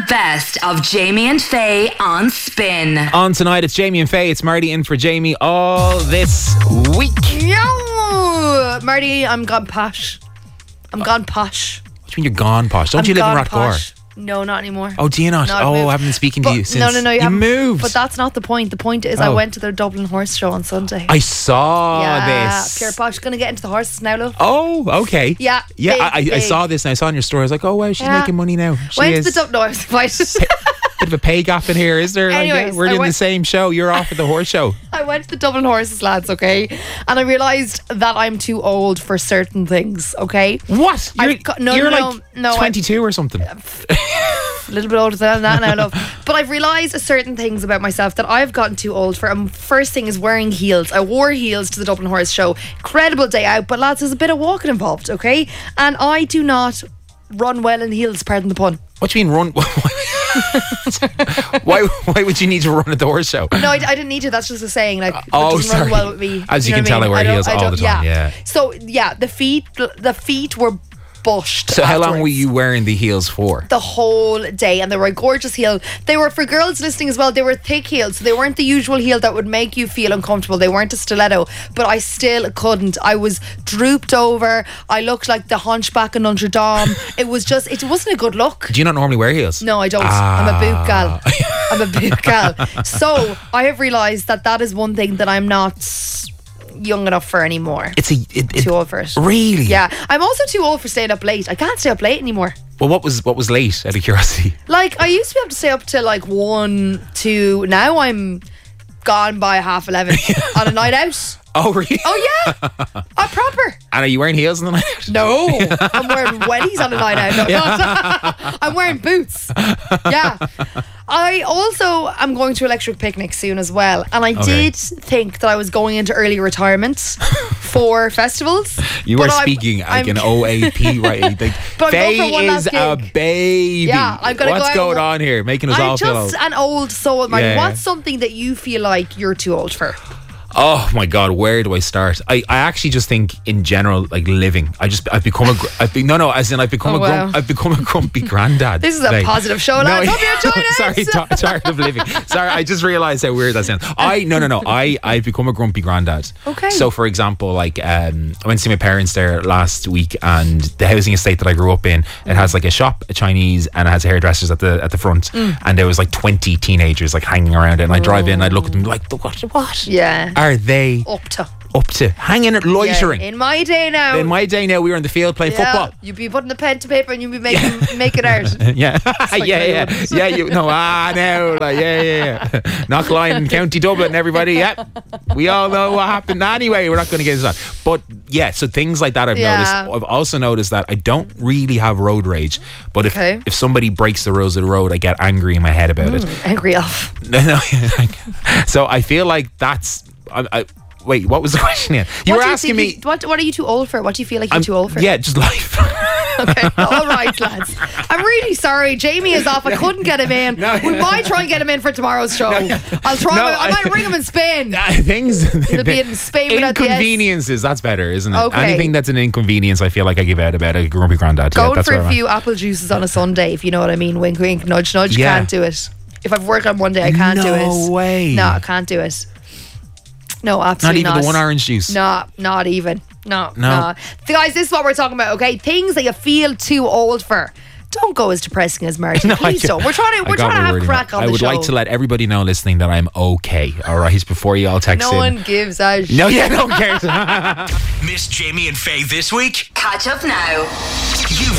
best of Jamie and Faye on Spin. On tonight, it's Jamie and Faye. It's Marty in for Jamie all this week. Yo, Marty, I'm gone posh. I'm gone posh. What do you mean you're gone posh? Don't you live in Rathgore? No, not anymore. Oh, do you not? No, I haven't been speaking to you since. No, you haven't moved. But that's not the point. The point is I went to the Dublin Horse Show on Sunday. I saw this. Pure posh. Gonna get into the horses now, love. Oh, okay. Yeah. I saw this and I saw in your story. I was like, oh wow, she's making money now. Went to the Dublin. No, I was invited. Bit of a pay gap in here, is there? Anyways, we're doing the same show. You're off at the horse show. I went to the Dublin Horses, lads, okay? And I realised that I'm too old for certain things, okay? What? You're like 22 or something. A little bit older than that now, love. But I've realised certain things about myself that I've gotten too old for. And first thing is wearing heels. I wore heels to the Dublin Horse Show. Incredible day out, but lads, there's a bit of walking involved, okay? And I do not run well in heels, pardon the pun. What do you mean run? Why would you need to run at the horse show? No, I didn't need to. That's just a saying. Like, it doesn't run well with me. As you can tell, I wear heels all the time. Yeah. So yeah, the feet were bushed. So how long afterwards. were you wearing the heels for? The whole day, and they were a gorgeous heel. They were, for girls listening as well, they were thick heels, so they weren't the usual heel that would make you feel uncomfortable. They weren't a stiletto, but I still couldn't. I was drooped over. I looked like the hunchback in Notre Dame. It wasn't a good look. Do you not normally wear heels? No, I don't. I'm a boot gal. I'm a boot gal. So I have realised that is one thing that I'm not young enough for anymore. Too old for it. Really? Yeah. I'm also too old for staying up late. I can't stay up late anymore. Well, what was late, out of curiosity? Like, I used to be able to stay up till like 1, 2. Now I'm gone by 11:30 on a night out. Oh, really? Oh, yeah. I'm proper. And are you wearing heels on the night out? No. I'm wearing wellies on a night out. No, I'm wearing boots. Yeah. I also am going to Electric Picnic soon as well. And I did think that I was going into early retirement for festivals. You are speaking like an OAP, right? Like, Faye is a baby. Yeah, I'm going to go. What's going on here? Making us all feel old. I'm just an old soul, Marty. Yeah. What's something that you feel like you're too old for? Oh my God, where do I start? I actually just think in general, like living. I've become a grumpy granddad. This is a positive show, lads. Hope you enjoyed it. Sorry, tired of living. Sorry, I just realised how weird that sounds. I've become a grumpy granddad. Okay. So for example, like I went to see my parents there last week, and the housing estate that I grew up in, it has like a shop, a Chinese, and it has hairdressers at the front, and there was like 20 teenagers like hanging around it, and I drive in, I look at them like, what? Yeah. Are they up to hanging at loitering? Yeah, in my day now, we were in the field playing football. You'd be putting the pen to paper and you'd be making art. Yeah. Yeah. Knockline in County Dublin, everybody. Yeah, we all know what happened. Anyway, we're not going to get into that. But yeah, so things like that I've noticed. I've also noticed that I don't really have road rage, but if somebody breaks the rules of the road, I get angry in my head about it. Angry off. No. So I feel like that's. Wait, what was the question here? You were asking me. What are you too old for? What do you feel like you're too old for? Yeah, just life. Okay, all right, lads. I'm really sorry. Jamie is off. I couldn't get him in. We might try and get him in for tomorrow's show. I'll try. I might ring him in Spain. He'll be in Spain without the inconveniences. That's better, isn't it? Okay. Anything that's an inconvenience, I feel like I give out about a grumpy granddad. Going for a few apple juices on a Sunday, if you know what I mean. Wink, wink, nudge, nudge. Yeah. Can't do it. If I've worked on one day, I can't do it. No way. No, I can't do it. No, absolutely not. Not even the one orange juice? No, not even. No. Guys, this is what we're talking about, okay? Things that you feel too old for. Don't go as depressing as Marty. Please don't. We're trying to have crack on the show. I would like to let everybody know listening that I'm okay, all right, before you all text in. No one gives a shit. No one cares. Miss Jamie and Faye this week? Catch up now. You've